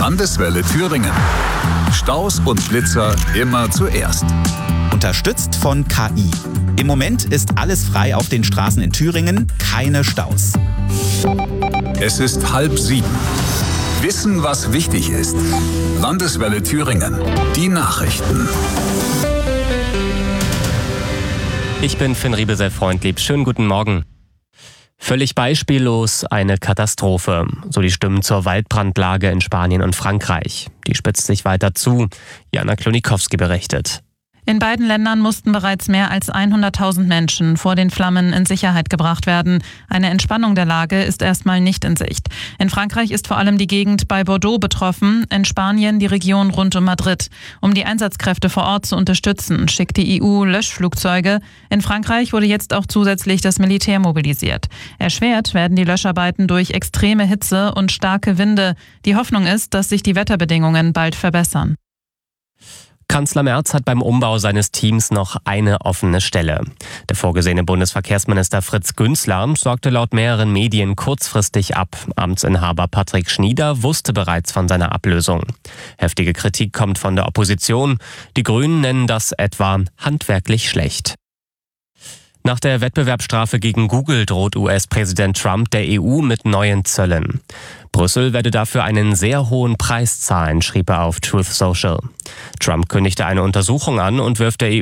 Landeswelle Thüringen. Staus und Blitzer immer zuerst. Unterstützt von KI. Im Moment ist alles frei auf den Straßen in Thüringen, keine Staus. Es ist 6:30. Wissen, was wichtig ist. Landeswelle Thüringen. Die Nachrichten. Ich bin Finn Riebesell-Freundlieb. Schönen guten Morgen. Völlig beispiellos eine Katastrophe. So die Stimmen zur Waldbrandlage in Spanien und Frankreich. Die spitzt sich weiter zu. Jana Klonikowski berichtet. In beiden Ländern mussten bereits mehr als 100.000 Menschen vor den Flammen in Sicherheit gebracht werden. Eine Entspannung der Lage ist erstmal nicht in Sicht. In Frankreich ist vor allem die Gegend bei Bordeaux betroffen, in Spanien die Region rund um Madrid. Um die Einsatzkräfte vor Ort zu unterstützen, schickt die EU Löschflugzeuge. In Frankreich wurde jetzt auch zusätzlich das Militär mobilisiert. Erschwert werden die Löscharbeiten durch extreme Hitze und starke Winde. Die Hoffnung ist, dass sich die Wetterbedingungen bald verbessern. Kanzler Merz hat beim Umbau seines Teams noch eine offene Stelle. Der vorgesehene Bundesverkehrsminister Fritz Günzler sorgte laut mehreren Medien kurzfristig ab. Amtsinhaber Patrick Schnieder wusste bereits von seiner Ablösung. Heftige Kritik kommt von der Opposition. Die Grünen nennen das etwa handwerklich schlecht. Nach der Wettbewerbsstrafe gegen Google droht US-Präsident Trump der EU mit neuen Zöllen. Brüssel werde dafür einen sehr hohen Preis zahlen, schrieb er auf Truth Social. Trump kündigte eine Untersuchung an und wirft der